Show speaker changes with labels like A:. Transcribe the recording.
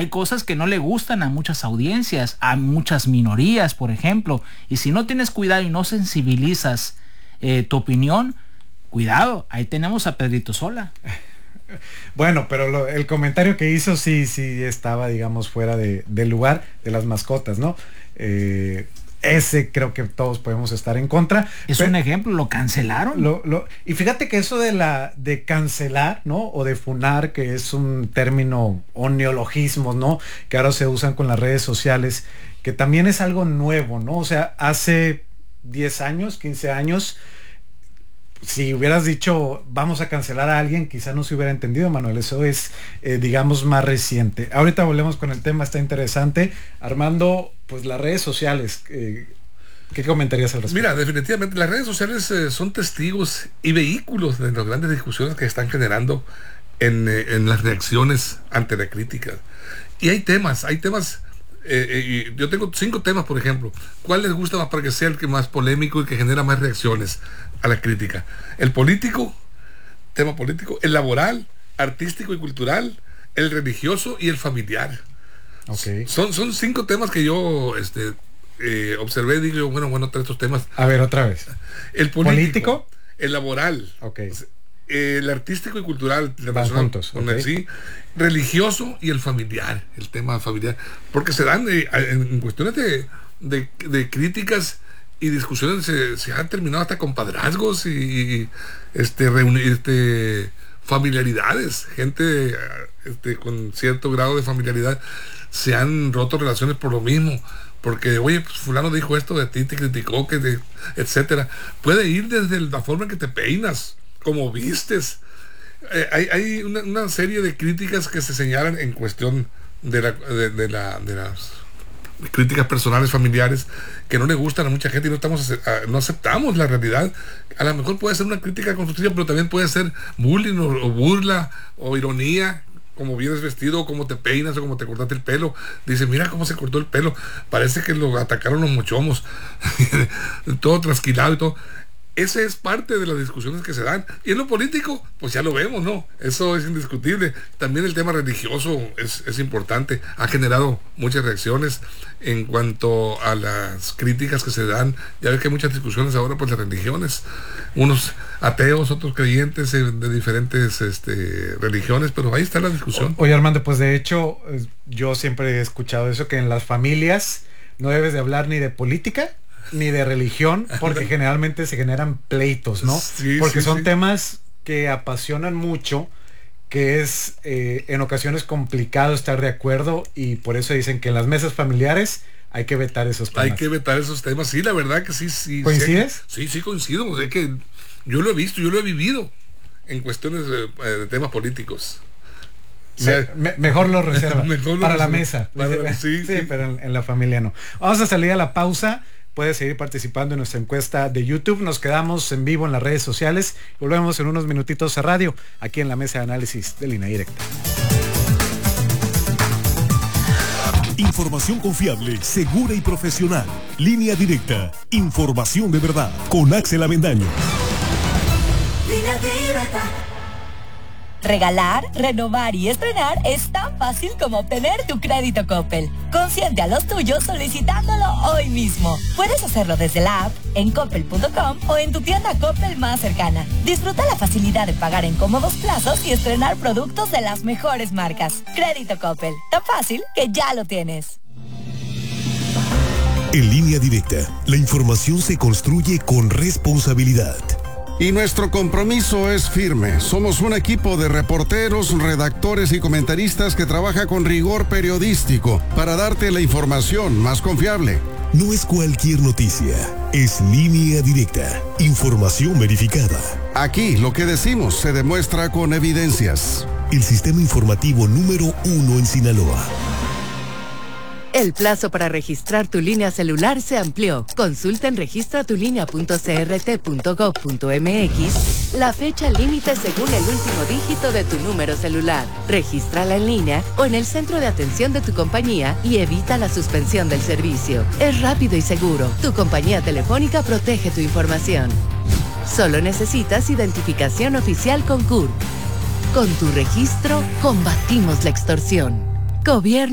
A: hay cosas que no le gustan a muchas audiencias, a muchas minorías, por ejemplo, y si no tienes cuidado y no sensibilizas tu opinión, cuidado, ahí tenemos a Pedrito Sola.
B: Bueno, pero el comentario que hizo sí estaba, digamos, fuera de lugar, de las mascotas, ¿no? Ese creo que todos podemos estar en contra.
A: Es un ejemplo, lo cancelaron.
B: Y fíjate que eso de cancelar, ¿no? O de funar, que es un término o neologismos, ¿no? Que ahora se usan con las redes sociales, que también es algo nuevo, ¿no? O sea, hace 10 años, 15 años, si hubieras dicho vamos a cancelar a alguien, quizá no se hubiera entendido, Manuel. Eso es, digamos, más reciente. Ahorita volvemos con el tema, está interesante. Armando, pues las redes sociales, ¿qué comentarías al respecto?
C: Mira, definitivamente las redes sociales son testigos y vehículos de las grandes discusiones que están generando en las reacciones ante la crítica. Y hay temas. Yo tengo 5 temas, por ejemplo. ¿Cuál les gusta más para que sea el que más polémico y que genera más reacciones a la crítica? El político, tema político, el laboral, artístico y cultural, el religioso y el familiar.
B: Okay.
C: Son 5 temas que yo observé y digo, bueno, estos temas.
B: A ver, otra vez.
C: El político, el laboral,
B: okay,
C: el artístico y cultural,
B: juntos, okay,
C: sí, religioso y el familiar, el tema familiar, porque se dan en cuestiones de críticas y discusiones, se han terminado hasta con padrazgos y familiaridades, gente con cierto grado de familiaridad se han roto relaciones por lo mismo, porque oye, pues fulano dijo esto de ti, te criticó, etcétera. Puede ir desde la forma en que te peinas, como vistes. Hay una serie de críticas que se señalan en cuestión de las críticas personales, familiares, que no le gustan a mucha gente y no aceptamos la realidad. A lo mejor puede ser una crítica constructiva, pero también puede ser bullying o burla o ironía, como vienes vestido, o cómo te peinas, o cómo te cortaste el pelo. Dice, mira cómo se cortó el pelo, parece que lo atacaron los mochomos. Todo trasquilado y todo. Esa es parte de las discusiones que se dan. Y en lo político, pues ya lo vemos, ¿no? Eso es indiscutible. También el tema religioso es importante. Ha generado muchas reacciones en cuanto a las críticas que se dan. Ya ves que hay muchas discusiones ahora por las religiones. Unos ateos, otros creyentes de diferentes religiones, pero ahí está la discusión.
B: Oye, Armando, pues de hecho, yo siempre he escuchado eso, que en las familias no debes de hablar ni de política ni de religión, porque generalmente se generan pleitos, ¿no?
C: Sí,
B: porque
C: sí,
B: son
C: sí.
B: temas que apasionan mucho, que es en ocasiones complicado estar de acuerdo, y por eso dicen que en las mesas familiares hay que vetar esos temas.
C: Hay que vetar esos temas, sí, la verdad que sí.
B: ¿Coincides?
C: Sí, coincido. O sea, que yo lo he visto, yo lo he vivido en cuestiones de temas políticos.
B: Mejor lo reserva
C: Mejor lo
B: para la
C: reserva.
B: mesa. Sí, pero en la familia no. Vamos a salir a la pausa. Puedes seguir participando en nuestra encuesta de YouTube. Nos quedamos en vivo en las redes sociales. Volvemos en unos minutitos a radio, aquí en la mesa de análisis de Línea Directa.
D: Información confiable, segura y profesional. Línea Directa. Información de verdad. Con Axel Avendaño.
E: Línea Directa. Regalar, renovar y estrenar es tan fácil como obtener tu crédito Coppel. Consiente a los tuyos solicitándolo hoy mismo. Puedes hacerlo desde la app, en coppel.com o en tu tienda Coppel más cercana. Disfruta la facilidad de pagar en cómodos plazos y estrenar productos de las mejores marcas. Crédito Coppel, tan fácil que ya lo tienes.
D: En Línea Directa, la información se construye con responsabilidad.
F: Y nuestro compromiso es firme. Somos un equipo de reporteros, redactores y comentaristas que trabaja con rigor periodístico para darte la información más confiable.
D: No es cualquier noticia, es Línea Directa, información verificada.
F: Aquí lo que decimos se demuestra con evidencias.
D: El sistema informativo número 1 en Sinaloa.
G: El plazo para registrar tu línea celular se amplió. Consulta en registratulinea.crt.gov.mx la fecha límite según el último dígito de tu número celular. Regístrala en línea o en el centro de atención de tu compañía y evita la suspensión del servicio. Es rápido y seguro. Tu compañía telefónica protege tu información. Solo necesitas identificación oficial con CURP. Con tu registro, combatimos la extorsión. Gobierno